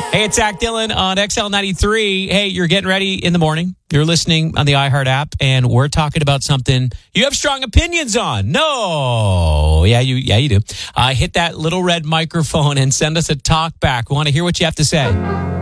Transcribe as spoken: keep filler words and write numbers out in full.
Hey, it's Zach Dillon on X L ninety-three. Hey, you're getting ready in the morning. You're listening on the iHeart app, and we're talking about something you have strong opinions on. No. Yeah, you yeah, you do. Uh, hit that little red microphone and send us a talk back. We want to hear what you have to say.